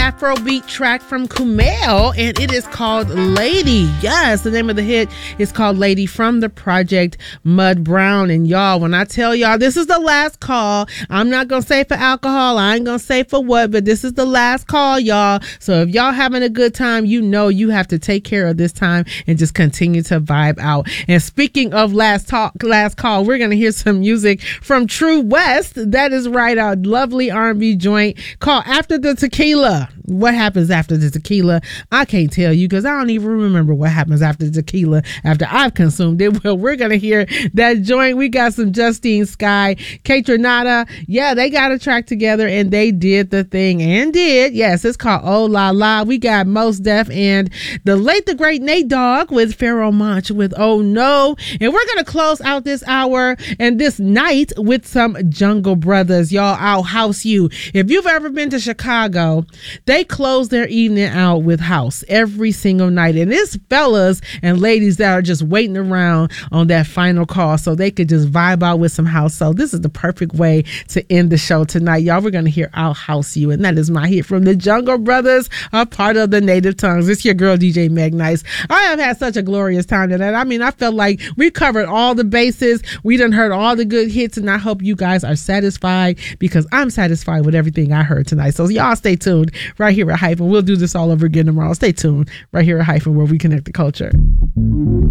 Afrobeat track from Kumail, and it is called Lady. Yes, the name of the hit is called Lady from the project Mud Brown. And y'all, when I tell y'all this is the last call, I'm not going to say for alcohol, I ain't going to say for what, but this is the last call, y'all. So if y'all having a good time, you know you have to take care of this time and just continue to vibe out. And speaking of last call, we're going to hear some music from True West. That is right, a lovely R&B joint called After the Tequila. What happens after the tequila? I can't tell you because I don't even remember what happens after the tequila after I've consumed it. Well, we're going to hear that joint. We got some Justine Skye, Kaytranada. Yeah, they got a track together and they did the thing and did. Yes, it's called Oh La La. We got Mos Def and the late, the great Nate Dogg with Pharoah Monch with Oh No. And we're going to close out this hour and this night with some Jungle Brothers. Y'all, I'll house you. If you've ever been to Chicago, they close their evening out with house every single night. And it's fellas and ladies that are just waiting around on that final call so they could just vibe out with some house. So this is the perfect way to end the show tonight. Y'all, we're going to hear I'll House You. And that is my hit from the Jungle Brothers, a part of the Native Tongues. It's your girl, DJ Meg Nice. I have had such a glorious time tonight. I mean, I felt like we covered all the bases. We done heard all the good hits. And I hope you guys are satisfied because I'm satisfied with everything I heard tonight. So y'all stay tuned right here at Hyphen. We'll do this all over again tomorrow. Stay tuned right here at Hyphen, where we connect the culture.